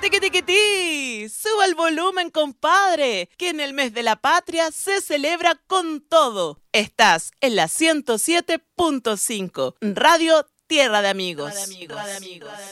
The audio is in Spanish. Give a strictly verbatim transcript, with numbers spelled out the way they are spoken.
¡Tiqui, tiqui, ti! ¡Suba el volumen, compadre! Que en el mes de la patria se celebra con todo. Estás en la ciento siete punto cinco, Radio Tierra de Amigos. Tierra de amigos. Tierra de amigos.